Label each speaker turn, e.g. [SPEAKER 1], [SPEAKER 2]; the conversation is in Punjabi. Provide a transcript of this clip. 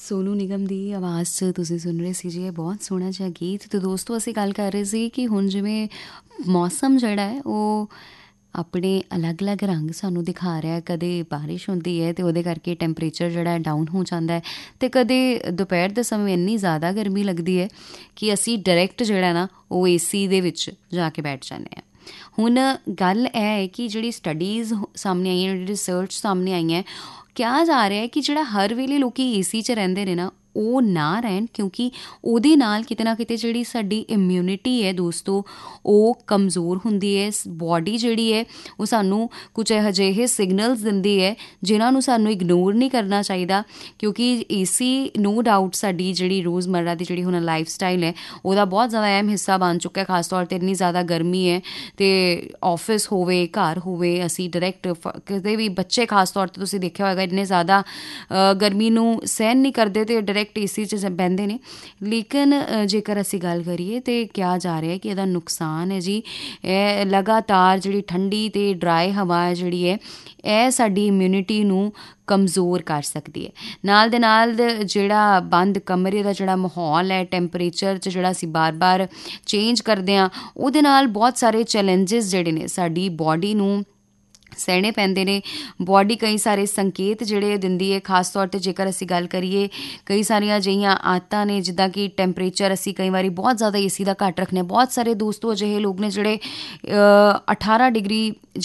[SPEAKER 1] ਸੋਨੂ ਨਿਗਮ ਦੀ ਆਵਾਜ਼ 'ਚ ਤੁਸੀਂ ਸੁਣ ਰਹੇ ਸੀ ਜੀ ਇਹ ਬਹੁਤ ਸੋਹਣਾ ਜਿਹਾ ਗੀਤ। ਅਤੇ ਦੋਸਤੋ ਅਸੀਂ ਗੱਲ ਕਰ ਰਹੇ ਸੀ ਕਿ ਹੁਣ ਜਿਵੇਂ ਮੌਸਮ ਜਿਹੜਾ ਹੈ ਉਹ ਆਪਣੇ ਅਲੱਗ-ਅਲੱਗ ਰੰਗ ਸਾਨੂੰ ਦਿਖਾ ਰਿਹਾ। ਕਦੇ ਬਾਰਿਸ਼ ਹੁੰਦੀ ਹੈ ਅਤੇ ਉਹਦੇ ਕਰਕੇ ਟੈਂਪਰੇਚਰ ਜਿਹੜਾ ਡਾਊਨ ਹੋ ਜਾਂਦਾ ਹੈ, ਅਤੇ ਕਦੇ ਦੁਪਹਿਰ ਦੇ ਸਮੇਂ ਇੰਨੀ ਜ਼ਿਆਦਾ ਗਰਮੀ ਲੱਗਦੀ ਹੈ ਕਿ ਅਸੀਂ ਡਾਇਰੈਕਟ ਜਿਹੜਾ ਨਾ ਉਹ ਏਸੀ ਦੇ ਵਿੱਚ ਜਾ ਕੇ ਬੈਠ ਜਾਂਦੇ ਹਾਂ। ਹੁਣ ਗੱਲ ਇਹ ਹੈ ਕਿ ਜਿਹੜੀ ਸਟੱਡੀਜ਼ ਸਾਹਮਣੇ ਆਈਆਂ, ਜਿਹੜੀ ਰਿਸਰਚ ਸਾਹਮਣੇ ਆਈਆਂ, ਕਿਹਾ ਜਾ ਰਿਹਾ ਹੈ ਕਿ ਜਿਹੜਾ ਹਰ ਵੇਲੇ ਲੋਕ ਏਸੀ 'ਚ ਰਹਿੰਦੇ ਨੇ ਨਾ ਉਹ ਨਾ ਰਹਿਣ, ਕਿਉਂਕਿ ਉਹਦੇ ਨਾਲ ਕਿਤੇ ਨਾ ਕਿਤੇ ਜਿਹੜੀ ਸਾਡੀ ਇਮਿਊਨਿਟੀ ਹੈ ਦੋਸਤੋ ਉਹ ਕਮਜ਼ੋਰ ਹੁੰਦੀ ਹੈ। ਬੋਡੀ ਜਿਹੜੀ ਹੈ ਉਹ ਸਾਨੂੰ ਕੁਝ ਇਹੋ ਜਿਹੇ ਸਿਗਨਲਸ ਦਿੰਦੀ ਹੈ ਜਿਨ੍ਹਾਂ ਨੂੰ ਸਾਨੂੰ ਇਗਨੋਰ ਨਹੀਂ ਕਰਨਾ ਚਾਹੀਦਾ, ਕਿਉਂਕਿ ਏਸੀ ਨੋ ਡਾਊਟ ਸਾਡੀ ਜਿਹੜੀ ਰੋਜ਼ਮर्रा ਦੀ ਜਿਹੜੀ ਹੁਣ ਲਾਈਫ ਸਟਾਈਲ ਹੈ ਉਹਦਾ ਬਹੁਤ ਜ਼ਿਆਦਾ ਅਹਿਮ ਹਿੱਸਾ ਬਣ ਚੁੱਕਾ। ਖਾਸ ਤੌਰ 'ਤੇ ਇੰਨੀ ਜ਼ਿਆਦਾ ਗਰਮੀ ਹੈ ਅਤੇ ਆਫਿਸ ਹੋਵੇ ਘਰ ਹੋਵੇ, ਅਸੀਂ ਡਾਇਰੈਕਟ ਕਿਤੇ ਵੀ, ਬੱਚੇ ਖਾਸ ਤੌਰ 'ਤੇ ਤੁਸੀਂ ਦੇਖਿਆ ਹੋਏਗਾ ਇੰਨੇ ਜ਼ਿਆਦਾ ਗਰਮੀ ਨੂੰ ਸਹਿਣ ਨਹੀਂ ਕਰਦੇ ਅਤੇ ਡਾਇਰੈਕਟ ਏਸੀ 'ਚ ਬਹਿੰਦੇ ਨੇ। ਲੇਕਿਨ ਜੇਕਰ ਅਸੀਂ ਗੱਲ ਕਰੀਏ ਤਾਂ ਕਿਹਾ ਜਾ ਰਿਹਾ ਕਿ ਇਹਦਾ ਨੁਕਸਾਨ ਹੈ ਜੀ, ਇਹ ਲਗਾਤਾਰ ਜਿਹੜੀ ਠੰਡੀ ਅਤੇ ਡਰਾਈ ਹਵਾ ਹੈ ਜਿਹੜੀ ਹੈ ਇਹ ਸਾਡੀ ਇਮਿਊਨਿਟੀ ਨੂੰ ਕਮਜ਼ੋਰ ਕਰ ਸਕਦੀ ਹੈ। ਨਾਲ ਦੇ ਨਾਲ ਜਿਹੜਾ ਬੰਦ ਕਮਰੇ ਦਾ ਜਿਹੜਾ ਮਾਹੌਲ ਹੈ, ਟੈਂਪਰੇਚਰ 'ਚ ਜਿਹੜਾ ਅਸੀਂ ਬਾਰ-ਬਾਰ ਚੇਂਜ ਕਰਦੇ ਹਾਂ, ਉਹਦੇ ਨਾਲ ਬਹੁਤ ਸਾਰੇ ਚੈਲੰਜਿਸ ਜਿਹੜੇ ਨੇ ਸਾਡੀ ਬੋਡੀ ਨੂੰ ਸਹਿਣੇ ਪੈਂਦੇ ਨੇ। ਬੋਡੀ ਕਈ ਸਾਰੇ ਸੰਕੇਤ ਜਿਹੜੇ ਦਿੰਦੀ ਹੈ। ਖਾਸ ਤੌਰ 'ਤੇ ਜੇਕਰ ਅਸੀਂ ਗੱਲ ਕਰੀਏ, ਕਈ ਸਾਰੀਆਂ ਅਜਿਹੀਆਂ ਆਦਤਾਂ ਨੇ ਜਿੱਦਾਂ ਕਿ ਟੈਂਪਰੇਚਰ ਅਸੀਂ ਕਈ ਵਾਰੀ ਬਹੁਤ ਜ਼ਿਆਦਾ ਏਸੀ ਦਾ ਘੱਟ ਰੱਖਦੇ ਹਾਂ। ਬਹੁਤ ਸਾਰੇ ਦੋਸਤੋ ਅਜਿਹੇ ਲੋਕ ਨੇ ਜਿਹੜੇ 18 ਡਿਗਰੀ